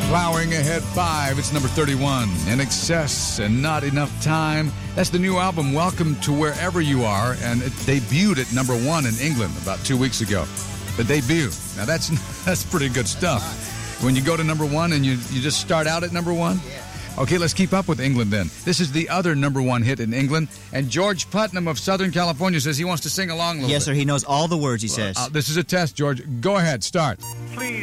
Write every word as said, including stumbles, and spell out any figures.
Plowing ahead five, it's number thirty-one. In Excess and Not Enough Time. That's the new album, Welcome to Wherever You Are, and it debuted at number one in England about two weeks ago. The debut. Now that's that's pretty good stuff. When you go to number one and you, you just start out at number one? Okay, let's keep up with England then. This is the other number one hit in England, and George Putnam of Southern California says he wants to sing along a little Yes, bit. sir, he knows all the words, he says. Uh, this is a test, George. Go ahead, start. Please.